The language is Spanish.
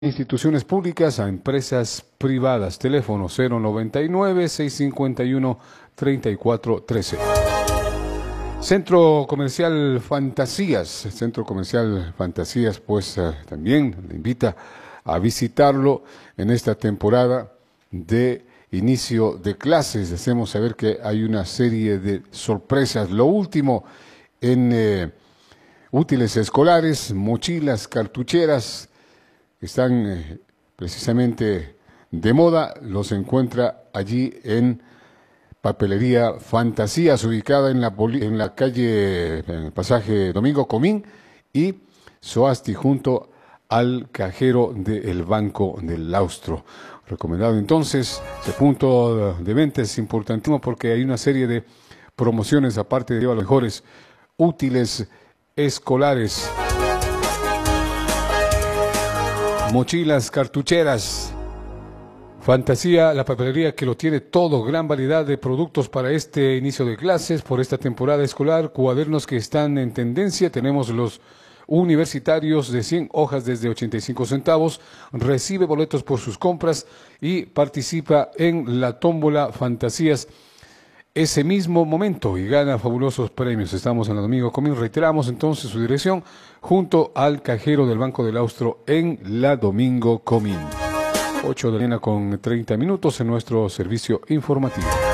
Instituciones públicas a empresas privadas. Teléfono 099-651-3413. Centro Comercial Fantasías. Centro Comercial Fantasías, pues también le invita a visitarlo en esta temporada de inicio de clases. Hacemos saber que hay una serie de sorpresas. Lo último en útiles escolares, mochilas, cartucheras, están precisamente de moda, los encuentra allí en Papelería Fantasías, ubicada en la calle, en el pasaje Domingo Comín y Soasti, junto al cajero del Banco del Austro. Recomendado entonces, este punto de venta es importantísimo porque hay una serie de promociones, aparte de los mejores útiles escolares. Mochilas, cartucheras, Fantasía, la papelería que lo tiene todo, gran variedad de productos para este inicio de clases, por esta temporada escolar, cuadernos que están en tendencia, tenemos los universitarios de 100 hojas desde 85 centavos, recibe boletos por sus compras y participa en la tómbola Fantasías ese mismo momento y gana fabulosos premios. Estamos en la Domingo Comín, reiteramos entonces su dirección junto al cajero del Banco del Austro en la Domingo Comín. 8 de la mañana con 30 minutos en nuestro servicio informativo.